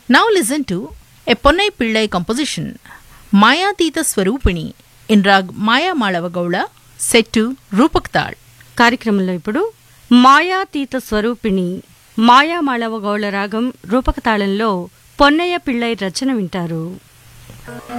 Now listen to a Ponnai Pillai composition, Mayatita Swarupini, in rag Maya Malavagaula, set to Rupak Tal. కార్యక్రమంలో ఇప్పుడు మాయాతీత స్వరూపిణి మాయా మాళవగౌళ రాగం రూపకతాళంలో పొన్నయ్య పిళ్ళై రచన వింటారు.